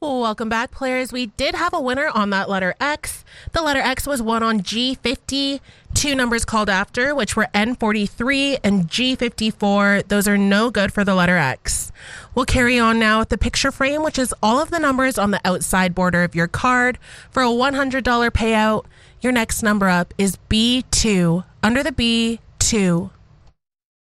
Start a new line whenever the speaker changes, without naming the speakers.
Welcome back, players. We did have a winner on that letter X. The letter X was won on G50. Two numbers called after, which were N43 and G54. Those are no good for the letter X. We'll carry on now with the picture frame, which is all of the numbers on the outside border of your card. For a $100 payout, your next number up is B2. Under the B, 2.